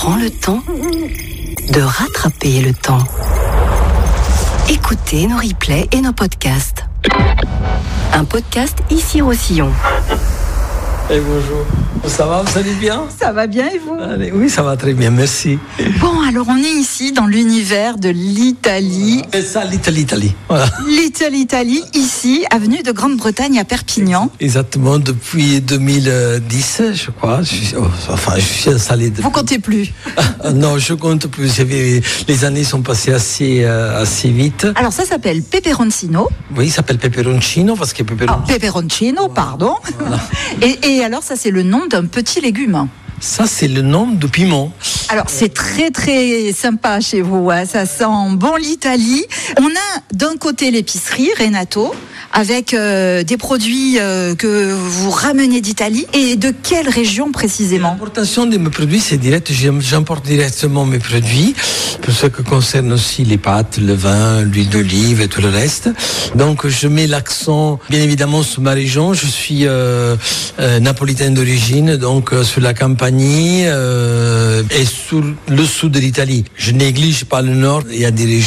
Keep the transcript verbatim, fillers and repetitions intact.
prend le temps de rattraper le temps. Écoutez nos replays et nos podcasts. Un podcast Ici Roussillon. Et bonjour. Ça va, vous allez bien? Ça va bien et vous? Allez, oui, ça va très bien, merci. Bon, alors on est ici dans l'univers de l'Italie. C'est ça, l'Italie, Italie. Voilà. L'Italie, Italie, ici, avenue de Grande-Bretagne à Perpignan. Exactement, depuis deux mille dix, je crois. Je suis, oh, enfin, je suis installé. Depuis... Vous comptez plus? Ah, non, je compte plus. J'avais, les années sont passées assez, euh, assez vite. Alors ça s'appelle Peperoncino. Oui, il s'appelle Peperoncino parce que Peperoncino. Ah, Peperoncino, pardon. Voilà. et, et alors ça c'est le nom d'un petit légume. Ça, c'est le nom de piment. Alors, c'est très, très sympa chez vous. Hein. Ça sent bon l'Italie. On a d'un côté l'épicerie Renato, avec euh, des produits euh, que vous ramenez d'Italie. Et de quelle région précisément? L'importation de mes produits, c'est direct. J'importe directement mes produits, pour ce qui concerne aussi les pâtes, le vin, l'huile d'olive et tout le reste. Donc, je mets l'accent, bien évidemment, sur ma région. Je suis euh, euh, napolitain d'origine, donc euh, sur la campagne euh, et sur le sud de l'Italie. Je néglige pas le nord. Il y a des régions